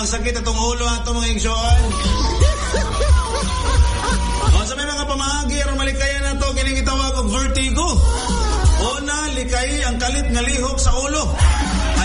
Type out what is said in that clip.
magsakit atong ulo ato mga igsoon. O sa may mga pamagi aron malikayan nato kining gitawag og vertigo. Una, likay ang kalit nga lihok sa ulo.